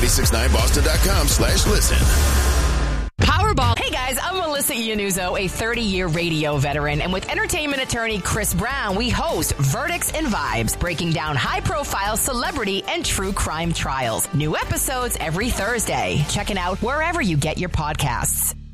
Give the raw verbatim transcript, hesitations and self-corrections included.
nine six nine boston dot com slash listen. Powerball. Hey guys, I'm Melissa Iannuzzo, a thirty-year radio veteran, and with entertainment attorney Chris Brown, we host Verdicts and Vibes, breaking down high-profile celebrity and true crime trials. New episodes every Thursday. Check it out wherever you get your podcasts.